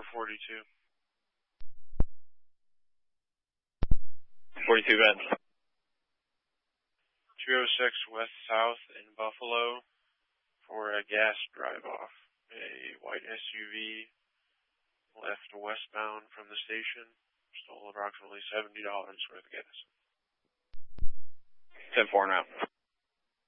42. 42 Benz. 206 West South in Buffalo for a gas drive-off. A white SUV left westbound from the station, stole approximately $70 worth of gas. 10-4 now.